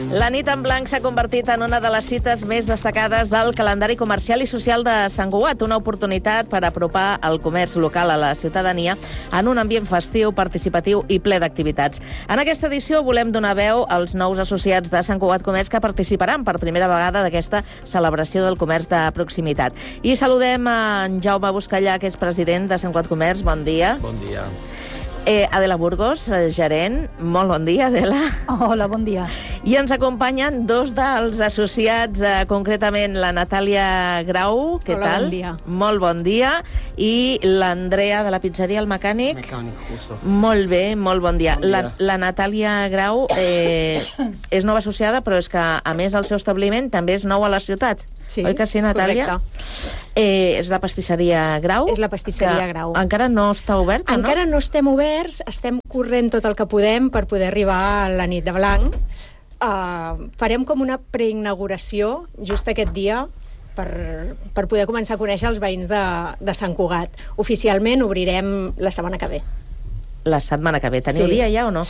La nit en blanc s'ha convertit en una de les cites més destacades del calendari comercial i social de Sant Cugat, una oportunitat per apropar el comerç local a la ciutadania en un ambient festiu, participatiu i ple d'activitats. En aquesta edició volem donar veu als nous associats de Sant Cugat Comerç que participaran per primera vegada d'aquesta celebració del comerç de proximitat. I saludem a en Jaume Buscallà, que és president de Sant Cugat Comerç. Bon dia. Bon dia. Adela Burgos, gerent. Molt bon dia, Adela. Hola, bon dia. I ens acompanyen dos dels associats, concretament la Natàlia Grau. Què Hola, tal? bon dia. Molt bon dia. I l'Andrea de la pizzeria El Mecànic. Mecànic, justo. Molt bé, molt bon dia. Bon dia. La Natàlia Grau és nova associada, però és que, a més, el seu establiment també és nou a la ciutat. Sí, oi que sí, Natàlia? correcte. És la pastisseria Grau. És la pastisseria que Grau. Encara no està oberta, no? Encara no estem oberts, estem corrent tot el que podem per poder arribar a la nit de blanc. Farem com una preinauguració just aquest dia per poder començar a conèixer els veïns de Sant Cugat. Oficialment obrirem la setmana que ve. La setmana que ve. Teniu Sí. dia ja o no?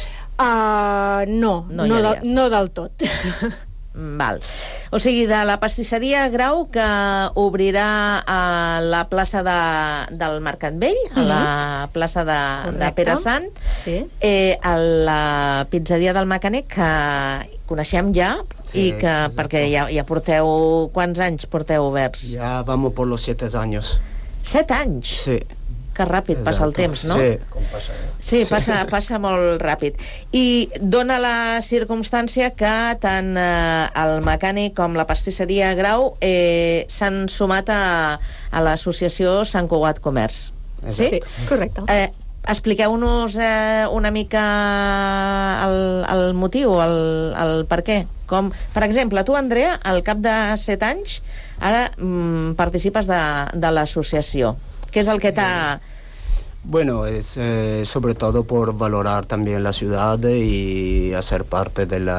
No del tot. Val. O sigui, de la pastisseria Grau, que obrirà a la plaça del Mercat Vell, a la plaça de Pere Sant, Sí. a la pizzeria del Mecànic, que coneixem ja, Sí, i que, exacte. perquè ja porteu... Quants anys porteu oberts? Ya vamos por los 7 años. 7 anys? Sí. Que ràpid passa el Exacto. temps, no? Sí. Sí, passa molt ràpid. I dona la circumstància que tant el Mecànic com la pastisseria Grau s'han sumat a l'associació Sant Cugat Comerç. Sí? Sí, correcte. Expliqueu-nos una mica el motiu, el per què. Com, per exemple, tu, Andrea, al cap de 7 anys, ara participes de l'associació. Què és el que t'ha... Bueno, es sobre todo por valorar también la ciudad y hacer parte del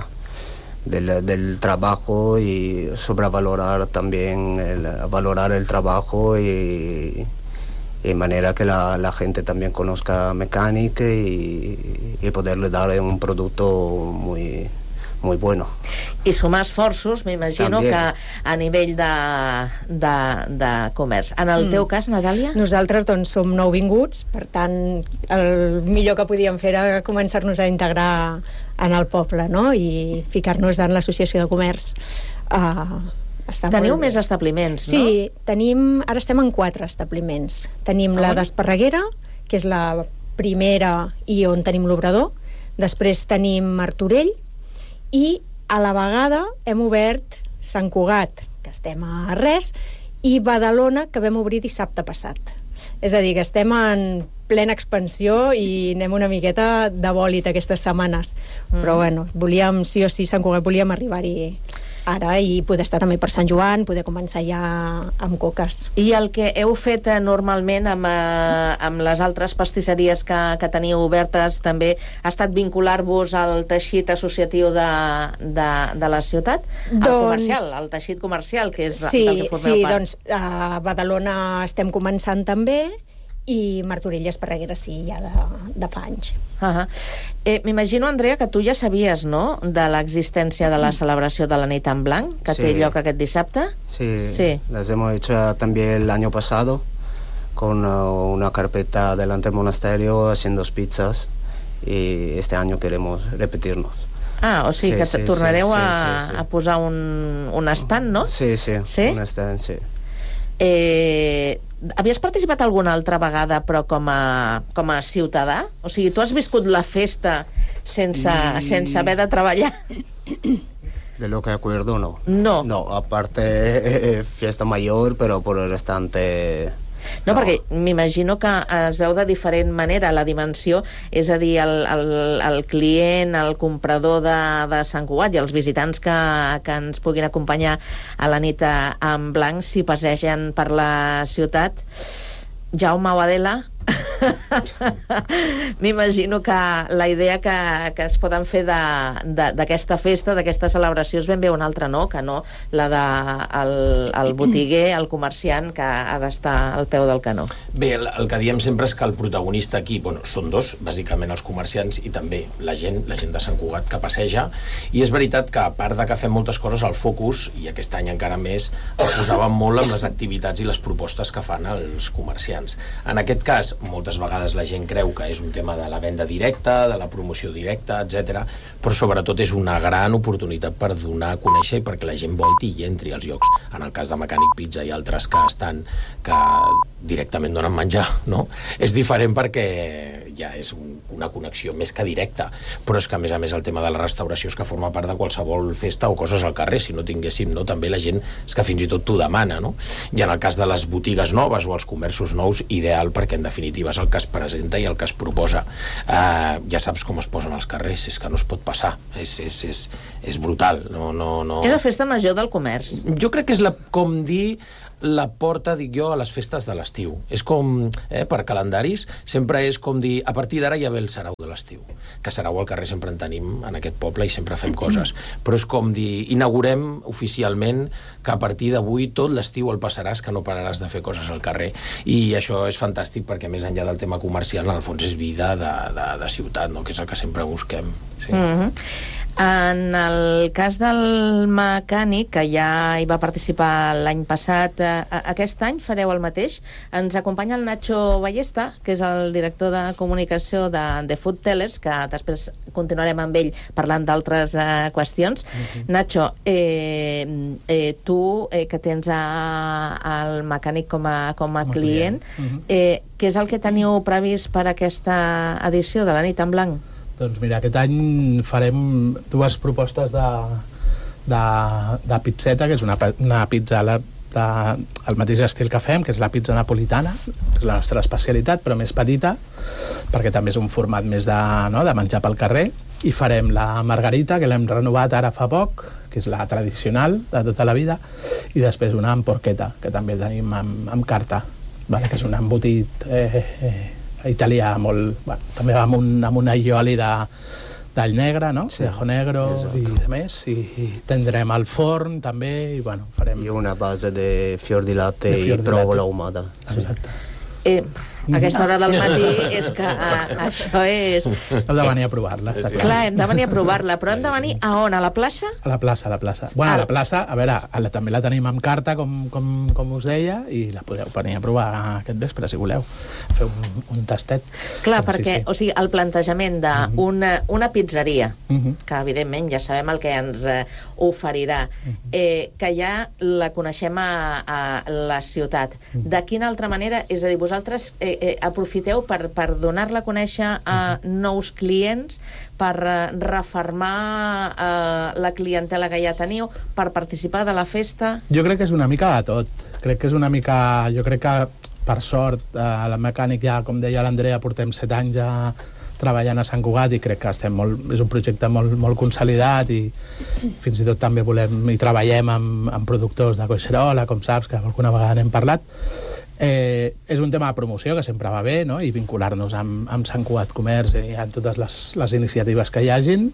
trabajo y sobrevalorar también, valorar el trabajo y manera que la gente también conozca Mecànic y poderle dar un producto muy bueno. I sumar esforços, m'imagino, També. que a nivell de comerç. En el teu cas, Natàlia? Nosaltres doncs, som nouvinguts, per tant, el millor que podíem fer era començar-nos a integrar en el poble, no? I ficar-nos en l'associació de comerç. Teniu més establiments, no? Sí, ara estem en 4 establiments. Tenim la d'Esparreguera, que és la primera i on tenim l'obrador. Després tenim Martorell i a la vegada hem obert Sant Cugat, que estem a res, i Badalona, que vam obrir dissabte passat. És a dir, que estem en plena expansió i anem una miqueta de bòlit aquestes setmanes. Però bueno, volíem, sí o sí, Sant Cugat volíem arribar-hi ara i poder estar també per Sant Joan, poder començar ja amb coques. I el que heu fet normalment amb les altres pastisseries que teniu obertes també ha estat vincular-vos al teixit associatiu de la ciutat? Al teixit comercial, que és del que formeu part. Doncs a Badalona estem començant també i Martorell i Esparreguera sí, ja de fa anys. M'imagino, Andrea, que tu ja sabies, no?, de l'existència de la celebració de la nit en blanc, que té lloc aquest dissabte. Sí, las hemos hecho también el año pasado con una carpeta delante del monasterio haciendo pizzas y este año queremos repetirnos. O sigui que tornareu sí. a posar un stand, no? Sí, Sí? un stand, sí. Havies participat alguna altra vegada, però com a ciutadà? O sigui, tu has viscut la festa sense haver de treballar? De lo que acuerdo, no. No. No, aparte fiesta mayor, pero por el restante... No, perquè m'imagino que es veu de diferent manera la dimensió, és a dir, el client, el comprador de Sant Cugat i els visitants que ens puguin acompanyar a la nit en blanc si passegen per la ciutat. Jaume o Adela, M'imagino que la idea que es poden fer d'aquesta festa, d'aquesta celebració, és ben bé una altra, no? Que no la del botiguer, el comerciant, que ha d'estar al peu del canó. Bé, el que diem sempre és que el protagonista aquí, són dos, bàsicament els comerciants i també la gent de Sant Cugat que passeja, i és veritat que a part de que fem moltes coses, el focus, i aquest any encara més, el posàvem molt amb les activitats i les propostes que fan els comerciants. En aquest cas, moltes vegades la gent creu que és un tema de la venda directa, de la promoció directa, etc. Però sobretot és una gran oportunitat per donar a conèixer i perquè la gent volti i entri als llocs. En el cas de Mecànic Pizza i altres que directament donen menjar, no? És diferent perquè ja és una connexió més que directa, però és que a més el tema de la restauració és que forma part de qualsevol festa o coses al carrer. Si no tinguéssim, no, també la gent és que fins i tot t'ho demana, no? I en el cas de les botigues noves o els comerços nous, ideal, perquè en definitiva és el que es presenta i el que es proposa. Ja saps com es posen als carrers, és que no es pot passar, és brutal. No. És la festa major del comerç. Jo crec que és com dir la porta, dic jo, a les festes de l'estiu. És com, per calendaris, sempre és com dir, a partir d'ara ja ve el sarau de l'estiu. Que sarau al carrer sempre en tenim en aquest poble i sempre fem coses. Però és com dir, inaugurem oficialment que a partir d'avui tot l'estiu el passaràs, que no pararàs de fer coses al carrer. I això és fantàstic perquè més enllà del tema comercial, en el fons és vida de ciutat, no? Que és el que sempre busquem. Sí. En el cas del Mecànic, que ja hi va participar l'any passat, aquest any fareu el mateix. Ens acompanya el Nacho Ballesta, que és el director de comunicació de Food Tellers, que després continuarem amb ell parlant d'altres qüestions. Nacho, tu que tens el Mecànic com a client, què és el que teniu previst per aquesta edició de la nit en blanc? Doncs mira, aquest any farem dues propostes de pizzeta, que és una pizza del mateix estil que fem, que és la pizza napolitana, que és la nostra especialitat, però més petita, perquè també és un format més de menjar pel carrer. I farem la margarita, que l'hem renovat ara fa poc, que és la tradicional de tota la vida, i després una amb porchetta, que també tenim amb carta, que és un embotit italià molt... també va amb un aioli d'all negre, no? Sí, d'ajo negro i de més, i tindrem al forn també, i farem... I una base de fior di latte i provola ahumada. Exacte. Aquesta hora del matí és que això és... Hem de venir a provar-la, està clar. Clar, hem de venir a provar-la, però hem de venir a on? A la plaça? A la plaça. Bueno, a la plaça, a veure, també la tenim amb carta, com us deia, i la podeu venir a provar aquest vespre, si voleu. Fer un tastet. Clar, perquè, o sigui, el plantejament d'una pizzeria, que evidentment ja sabem el que ens oferirà, que ja la coneixem a la ciutat. De quina altra manera? És a dir, vosaltres aprofiteu per donar-la a conèixer a nous clients, per refermar la clientela que ja teniu, per participar de la festa? Jo crec que és una mica de tot. Jo crec que, per sort, a la Mecànic ja, com deia l'Andrea, portem 7 anys ja treballant a Sant Cugat i crec que és un projecte molt consolidat i fins i tot també treballem amb productors de Collserola, com saps, que alguna vegada n'hem parlat. És un tema de promoció que sempre va bé, no? I vincular-nos amb Sant Cugat Comerç i amb totes les iniciatives que hi hagin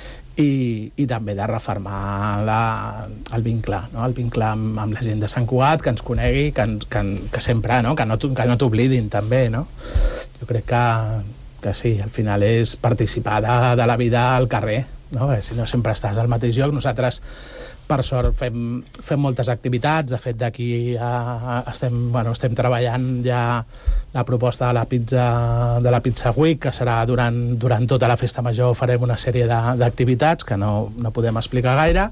i també de refermar el vincle, no? El vincle amb la gent de Sant Cugat, que ens conegui, que sempre, no? Que no t'oblidin també, no? Jo crec que sí, al final és participar de la vida al carrer, no? Si no sempre estàs al mateix lloc. Nosaltres, per sort, fem moltes activitats. De fet, d'aquí estem treballant ja la proposta de la Pizza Week, que serà durant tota la festa major. Farem una sèrie d'activitats que no podem explicar gaire,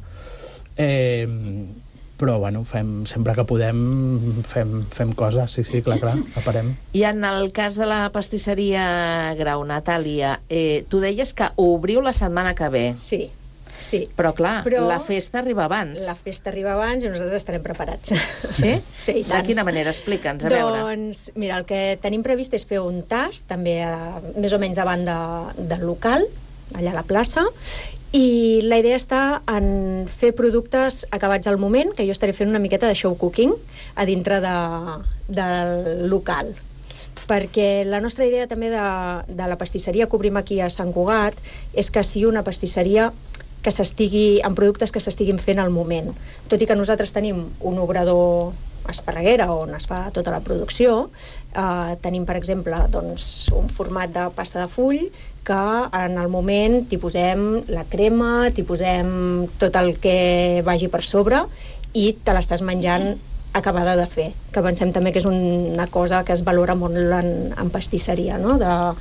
però sempre que podem fem coses, sí, clar, no parem. I en el cas de la pastisseria Grau, Natàlia, tu deies que obriu la setmana que ve. Sí. Però clar, la festa arriba abans. La festa arriba abans i nosaltres estarem preparats. Sí? Sí, de quina manera? Explica'ns, a veure. Doncs, mira, el que tenim previst és fer un tast, també més o menys davant del local, allà a la plaça, i la idea està en fer productes acabats al moment, que jo estaré fent una miqueta de show cooking a dintre del local. perquè la nostra idea també de la pastisseria que obrim aquí a Sant Cugat és que sigui una pastisseria que s'estigui amb productes que s'estiguin fent al moment. Tot i que nosaltres tenim un obrador a Esparreguera on es fa tota la producció, tenim, per exemple, doncs, un format de pasta de full que en el moment t'hi posem la crema, t'hi posem tot el que vagi per sobre i te l'estàs menjant acabada de fer, que pensem també que és una cosa que es valora molt en pastisseria, no?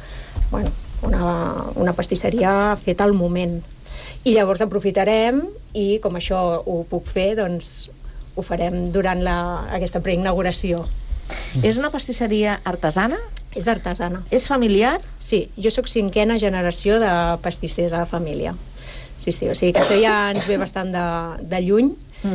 Una pastisseria feta al moment. I llavors aprofitarem i com això ho puc fer, doncs ho farem durant aquesta preinauguració. És una pastisseria artesana? És artesana. És familiar? Sí, jo sóc 5a generació de pastissers a la família. Sí, o sigui que això ja ens ve bastant de lluny.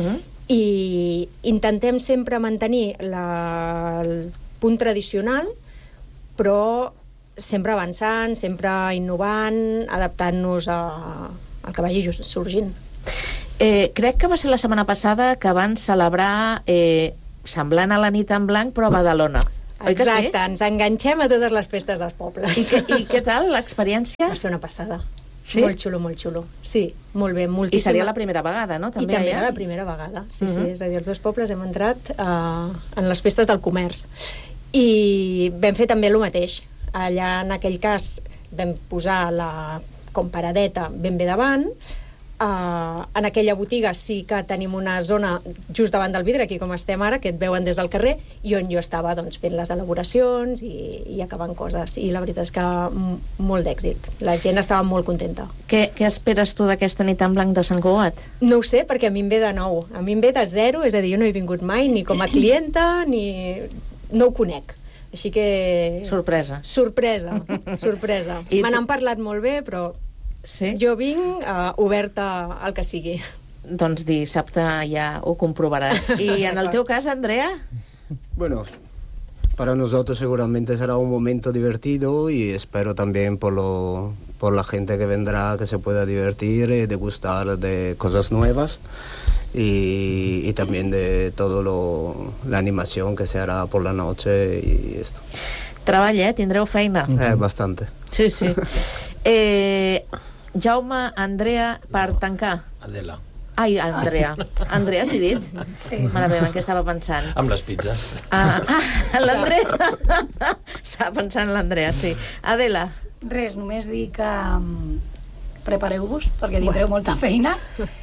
I intentem sempre mantenir el punt tradicional, però sempre avançant, sempre innovant, adaptant-nos al que vagi sorgint. Crec que va ser la setmana passada que van celebrar semblant a la nit en blanc, però a Badalona. Exacte, ens enganxem a totes les festes dels pobles. I què tal l'experiència? Va ser una passada. Sí? Molt xulo, molt xulo. Sí, molt bé, moltíssima. I seria la primera vegada, no? I també era la primera vegada, sí, és a dir, els dos pobles hem entrat en les festes del comerç. I vam fer també el mateix. Allà, en aquell cas, vam posar la comparadeta ben bé davant. En aquella botiga sí que tenim una zona just davant del vidre, aquí com estem ara, que et veuen des del carrer, i on jo estava doncs, fent les elaboracions i acabant coses. I la veritat és que molt d'èxit. La gent estava molt contenta. Què esperes tu d'aquesta nit en blanc de Sant Cugat? No ho sé, perquè a mi em ve de nou. A mi em ve de zero, és a dir, jo no he vingut mai, ni com a clienta, ni... no ho conec. Així que... Sorpresa. Sorpresa. Me n'han parlat molt bé, però... Sí? Jo vinc oberta al que sigui. Doncs dissabte ja ho comprovaràs. I en el teu cas, Andrea? Bueno, para nosotros seguramente será un momento divertido y espero también por la gente que vendrá que se pueda divertir y degustar de cosas nuevas y también de todo la animación que se hará por la noche y esto. Treball, tindreu feina. Bastante. Sí. Jaume, Andrea, per tancar. Adela. Ai, Andrea. Andrea, t'he dit? Sí. Mare meva, en què estava pensant? Amb les pizzas. L'Andrea. Estava pensant en l'Andrea, sí. Adela. Res, només dir que prepareu-vos, perquè tindreu molta feina.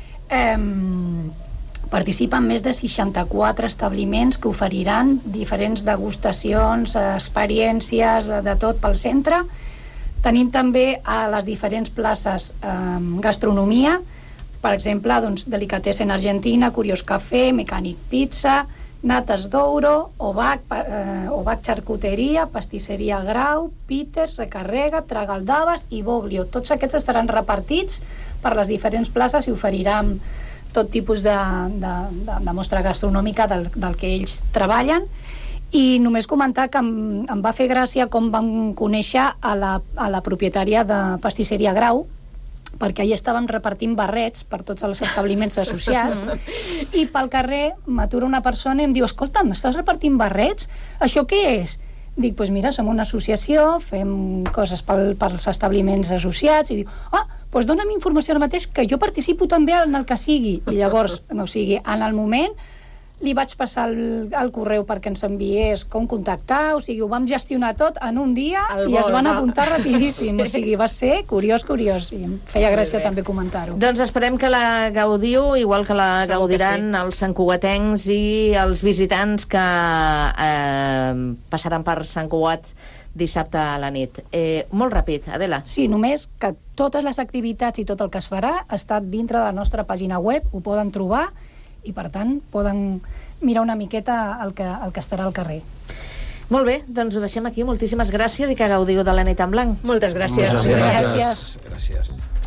Participen més de 64 establiments que oferiran diferents degustacions, experiències, de tot pel centre. Tenim també a les diferents places gastronomia, per exemple, doncs, Delicatessen Argentina, Curiós Café, Mecànic Pizza, Natas Douro, Obac Charcuteria, Pastisseria Grau, Peters, Recarrega, Tragaldabas i Boglio. Tots aquests estaran repartits per les diferents places i oferiran tot tipus de mostra gastronòmica del que ells treballen. I només comentar que em va fer gràcia com vam conèixer a la propietària de Pastisseria Grau, perquè allà estaven repartint barrets per tots els establiments associats i pel carrer m'atura una persona i em diu: escolta'm, estàs repartint barrets? Això què és? Dic, doncs mira, som una associació, fem coses pels establiments associats, i diu, doncs dona'm informació ara mateix que jo participo també en el que sigui. I llavors, o sigui, en el moment li vaig passar el correu perquè ens enviés com contactar, o sigui, ho vam gestionar tot en un dia i es van apuntar rapidíssim. O sigui, va ser curiós, i em feia gràcia també comentar-ho. Doncs esperem que la gaudiu, igual que la gaudiran els santcugatencs i els visitants que passaran per Sant Cugat dissabte a la nit. Molt ràpid, Adela. Sí, només que totes les activitats i tot el que es farà està dintre de la nostra pàgina web, ho poden trobar i, per tant, poden mirar una miqueta el que estarà al carrer. Molt bé, doncs ho deixem aquí. Moltíssimes gràcies i que gaudiu de la nit en blanc. Moltes gràcies. Gràcies.